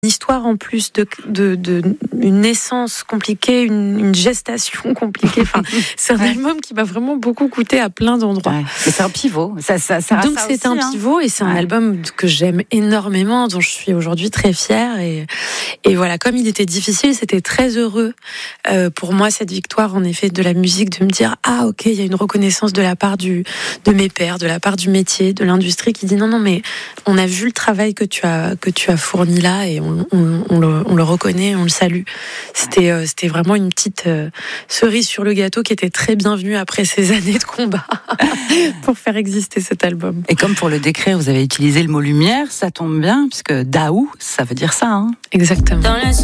histoire en plus de une naissance compliquée, une gestation compliquée. Enfin, c'est un album qui m'a vraiment beaucoup coûté à plein d'endroits. Ouais. Mais c'est un pivot. Ça donc c'est un pivot et c'est un album que j'aime énormément, dont je suis aujourd'hui très fière. Et voilà, comme il était difficile, c'était très heureux pour moi cette victoire en effet de la musique, de me dire ah ok, il y a une reconnaissance de la part de mes pairs, de la part du métier, de l'industrie qui dit non mais on a vu le travail que tu as fourni là et on le reconnaît, on le salue. C'était vraiment une petite cerise sur le gâteau qui était très bienvenue après ces années de combat pour faire exister cet album. Et comme pour le décrire, vous avez utilisé le mot lumière, ça tombe bien puisque Daou, ça veut dire ça. Hein. Exactement.